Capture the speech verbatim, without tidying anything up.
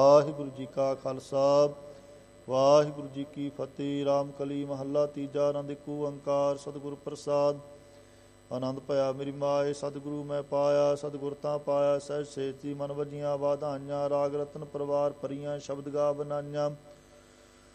ਵਾਹਿਗੁਰੂ ਜੀ ਕਾ ਖਾਲਸਾ ਵਾਹਿਗੁਰੂ ਜੀ ਕੀ ਫਤਿਹ। ਰਾਮ ਕਲੀ ਮਹੱਲਾ ਤੀਜਾ। ਆਨੰਦ ਏਕ ਓੰਕਾਰ ਸਤਿਗੁਰ ਪ੍ਰਸਾਦ। ਆਨੰਦ ਭਇਆ ਮੇਰੀ ਮਾਏ ਸਤਿਗੁਰੂ ਮੈਂ ਪਾਇਆ, ਸਤਿਗੁਰ ਤਾਂ ਪਾਇਆ ਸਹਿਜ ਸੇਤੀ ਮਨ ਵਜੀਆਂ ਵਾਧਾਈਆਂ। ਰਾਗ ਰਤਨ ਪਰਵਾਰ ਭਰੀਆਂ ਸ਼ਬਦ ਗਾ ਬਨਾਈਆਂ।